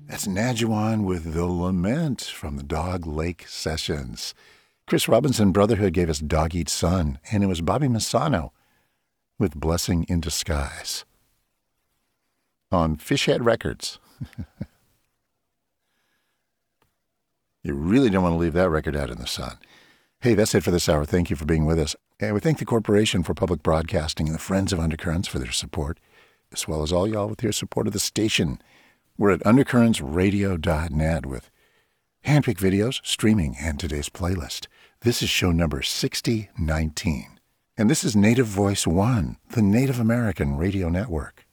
That's Nadjuan with The Lament from the Dog Lake Sessions. Chris Robinson Brotherhood gave us Dog Eat Son, and it was Bobby Massano with Blessing in Disguise on Fishhead Records. You really don't want to leave that record out in the sun. Hey, that's it for this hour. Thank you for being with us. And we thank the Corporation for Public Broadcasting and the Friends of Undercurrents for their support, as well as all y'all with your support of the station. We're at undercurrentsradio.net with handpicked videos, streaming, and today's playlist. This is show number 6019. And this is Native Voice One, the Native American Radio Network.